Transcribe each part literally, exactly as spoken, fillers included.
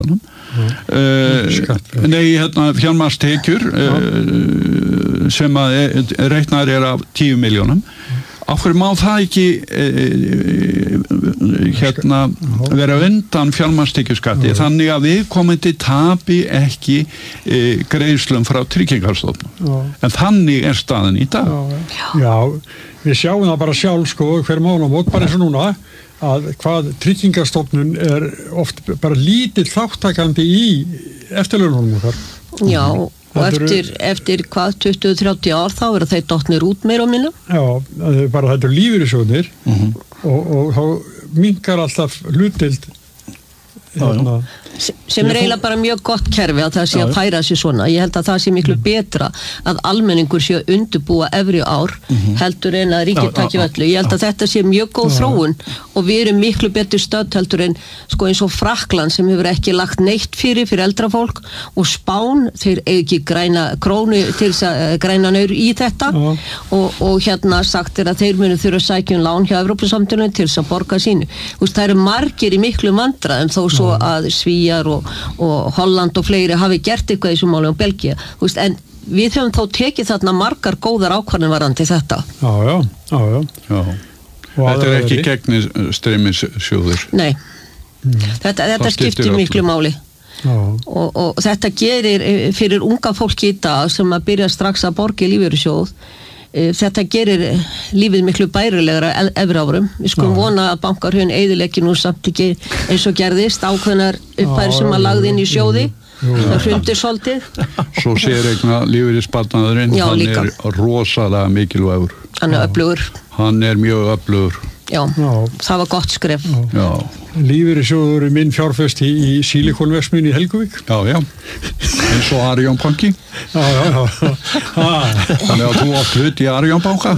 Uh, nei, hérna fjármagnstekjur uh, sem að er, reiknar er af tíu milljónum. Af hverju má það ekki uh, hérna vera undan fjármagnstekjuskatti þannig að viðkomandi tapi ekki uh, greiðslum frá tryggingarstofnun. En þannig er staðan í dag. Já, já við sjáum það bara sjálf sko hver mánaðamót, bara eins og núna að hvað tryggingarstofnun er oft bara lítill þáttakandi í eftirlaununum okkar. Já, og eftir, eftir hvað tuttugu til þrjátíu ár þá eru þeir dottnir út meira og minna. Já, bara þetta er lífeyrissjóðir mm-hmm. og, og þá minnkar alltaf hlutdeild hérna. Sem er eiginlega bara mjög gott kerfi að það sé að færa sig svona. Ég held að það sé miklu betra að almenningur sé að undirbúa efri ár mm-hmm. heldur en að ríkið taki öllu. Ég held að þetta sé mjög góð þróun og við erum miklu betur stödd heldur en sko eins og Frakkland sem hefur ekki lagt neitt fyrir fyrir eldra fólk og Spán, þeir ekki græna krónu til þess að græna naur í þetta og, og hérna sagt er að þeir munu þurfa að sækja um lán hjá Evrópusamtökunum til þess að borga sínu. Úst, það eru margir í miklu vandræðum þó svo að Svíar og, og Holland og fleiri hafi gert eitthvað í þessu máli og Belgía, þú veist, en við höfum þá tekið þarna margar góðar ákvarðanir varðandi þetta. Já, já, já, já. já. Þetta er ekki gegnistreymissjóður. Nei, mm. þetta, þetta skiptir miklu máli. Og, og þetta gerir fyrir unga fólki í dag sem að byrja strax að borga í lífeyrissjóð. Þetta gerir lífið miklu bærilegra efri árum. Við skulum vona að bankarhrun eyðileggi nú samt ekki eins og gerðist ákveðnar uppæri sem að lagði inn í sjóði. Það hrundi svolítið. Svo sér eigna lífeyrissparnaðurinn, hann líka. Er rosalega mikilvægur. Hann er öflugur. Hann er mjög öflugur. Já, Já, það var gott skref. Já. Lífeyrissjóður er minn fjárfesti í, í Sílikonverksmiðjunni í Helguvík. Já, já. Eins og Arion banki. Já, já, já. Þannig að þú átt hlut í Arion banka.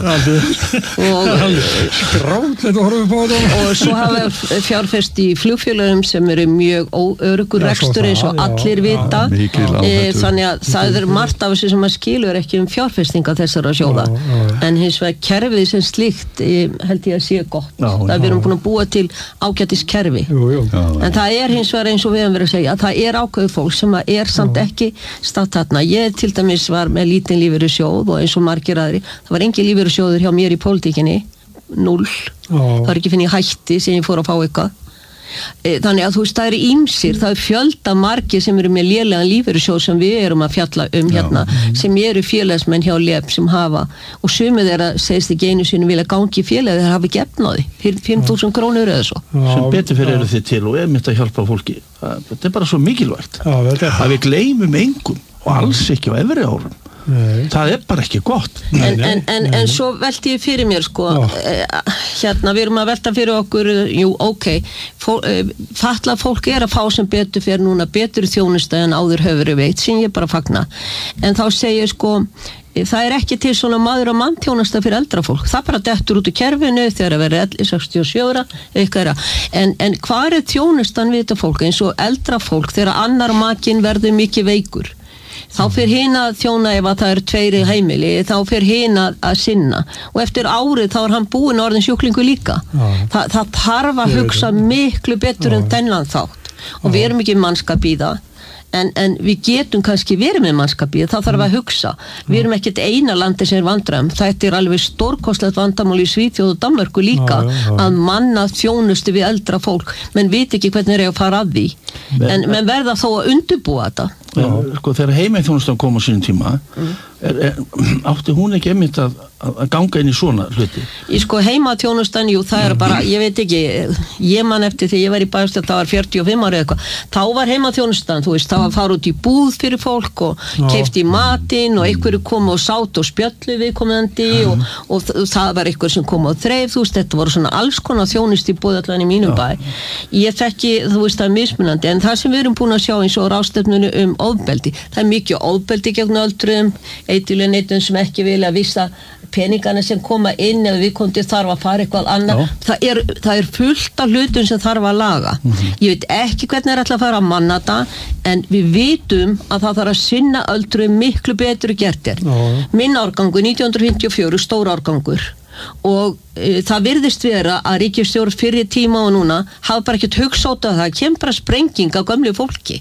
Skráðlegt að horfa upp á þetta. Og svo hafa fjárfesti í flugfélögum sem eru mjög óöruggur rekstur eins og allir vita. E, þannig að það er margt af þessu sem að skilur ekki um fjárfestinga þessara sjóða. Já, já. En hins vegar kerfið sem slíkt e, held ég að sé gott. Já, það við erum búin að búa til ágætis kerfi. Jú, jú. Já, en það er hins vegar eins og við höfum verið að segja að það er ákveðið fólk sem er samt ekki statt þarna. Ég til dæmis var með lítinn lífeyrissjóð og eins og margir aðri. Það var engin lífeyrissjóður hjá mér í pólitíkinni. Null. Já. Það var ekki finn ég hætti sem ég fór að fá eitthvað. Þannig að þú veist, það eru ýmsir, það er fjölda margir sem eru með lélegan lífeyrissjóð sem við erum að fjalla um hérna, já. Sem eru félagsmenn hjá L E B sem hafa og sumið þeirra segist ekki einu sinni vilja gangi í félagi þeir hafa ekki efnaði, fimm þúsund krónur eða svo. Já, sem betur fyrir eru þið til og er mitt að hjálpa fólki. Þetta er bara svo mikilvægt já, að við gleymum engum og alls ekki á efri árum. Nei. Það er bara ekki gott. En, en, en, en svo velti ég fyrir mér sko, hérna við erum að velta fyrir okkur, jú ok, fólk, fatlað fólk er að fá sem betur fyrir núna betur þjónusta en áður höfur veit, sem ég bara fagna. En þá segir sko, það er ekki til svona maður og mann þjónusta fyrir eldra fólk. Það bara dettur út í kerfinu þegar að vera sextíu og sjö ára, eitthvað er að. En, en hvað er þjónustan við þetta fólk eins og eldra fólk þegar annar makinn verður mikið veikur? Þá fyrir hina að þjóna ef að það eru tveiri heimili, þá fyrir hina að sinna og eftir árið þá er hann búinn orðin sjúklingu líka. Þa, það þarf að hugsa miklu betur en þennan þátt og við erum ekki mannskap í það. En, en við getum kannski verið með mannskapið, þá þarf að hugsa. Við erum ekkert eina landi sem er vandræðum. Þetta er alveg stórkostlegt vandamál í Svíþjóð og Danmörku líka já, já. Að manna þjónustu við eldra fólk, menn veit ekki hvernig er að fara að því. En menn verða þó að undirbúa þetta. Já, sko, þegar heimaþjónustan kom á sínum tíma, mm. er, er, átti hún ekki einmitt að, að ganga inn í svona hluti? Í sko heimaþjónustan, jú, það er bara, ég veit ekki, ég man eftir því ég var í bæjarstjórn, það var fjörutíu og fimm ára eitthvað, þá var heimaþjónustan, þú veist, það var að fara út í búð fyrir fólk og keypti í matinn og einhverju kom og sátt og spjöllu viðkomandi og, og það var einhver sem kom og þreif, þú veist, þetta voru svona alls konar þjónust í búð allan í mínum bæ. Ég þekki, þú veist, það er mismunandi, en það sem við erum búin að sjá eins og ráðstefnunu um ofbeldi. Það er mikið ofbeldi gegn öldruðum, eitilegu neytum sem ekki vilja vissa peningana sem koma inn ef við komum þarf að fara eitthvað annað. Það er, það er fullt af hlutum sem þarf að laga. Mm-hmm. Ég veit ekki hvernig er alltaf að fara að manna það, en við vitum að það þarf að sinna öldruðum miklu betur gert er. Minn árgangur, nítján hundruð fimmtíu og fjögur, stór árgangur. og e, það virðist vera að ríkisstjórn fyrir tíma og núna hafa bara ekkert hugsátt að það kemur bara sprenging á gömlu fólki